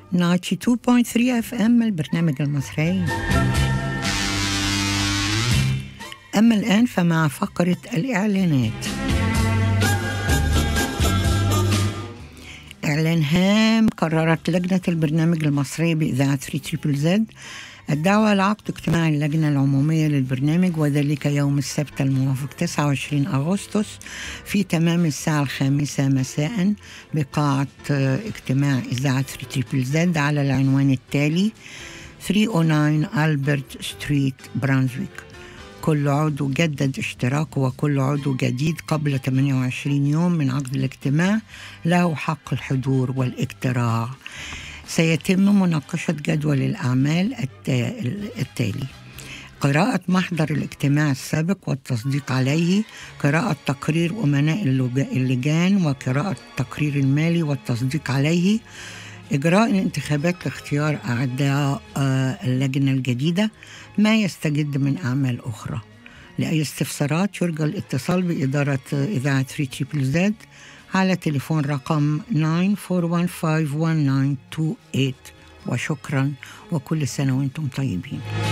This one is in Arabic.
92.3 FM البرنامج المصري. أما الآن فمع فقرة الإعلانات. إعلان هام: قررت لجنة البرنامج المصري بإذاعة 3ZZZ الدعوة لعقد اجتماع اللجنة العمومية للبرنامج، وذلك يوم السبت الموافق 29 أغسطس في تمام الساعة 5 مساء بقاعة اجتماع إذاعة 3ZZZ على العنوان التالي: 309 ألبرت ستريت برانزويك. كل عضو جدد اشتراكه وكل عضو جديد قبل 28 يوم من عقد الاجتماع له حق الحضور والاقتراع. سيتم مناقشة جدول الأعمال التالي: قراءة محضر الاجتماع السابق والتصديق عليه، قراءة تقرير أمناء اللجان وقراءة التقرير المالي والتصديق عليه، إجراء الانتخابات لاختيار أعضاء اللجنة الجديدة، ما يستجد من أعمال أخرى. لأي استفسارات يرجى الاتصال بإدارة إذاعة 3ZZZ على تليفون رقم 94151928. وشكرا، وكل سنة وانتم طيبين.